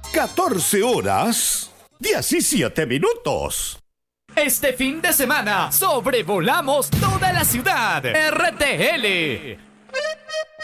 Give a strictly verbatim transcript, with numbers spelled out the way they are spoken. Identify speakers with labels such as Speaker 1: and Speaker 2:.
Speaker 1: catorce horas, diecisiete minutos.
Speaker 2: Este fin de semana sobrevolamos toda la ciudad. R T L.